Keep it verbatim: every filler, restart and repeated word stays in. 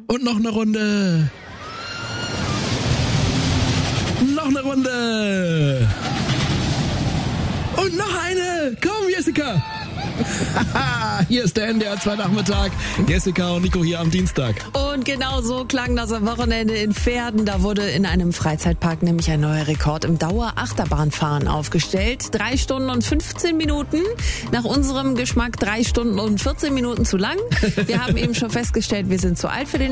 Und noch eine Runde. Noch eine Runde. Und noch eine. Komm, Jessica. Hier ist der N D R zwei Nachmittag. Jessica und Nico hier am Dienstag. Und genau so klang das am Wochenende in Verden. Da wurde in einem Freizeitpark nämlich ein neuer Rekord im Dauer-Achterbahnfahren aufgestellt. Drei Stunden und fünfzehn Minuten. Nach unserem Geschmack drei Stunden und vierzehn Minuten zu lang. Wir haben eben schon festgestellt, wir sind zu alt für den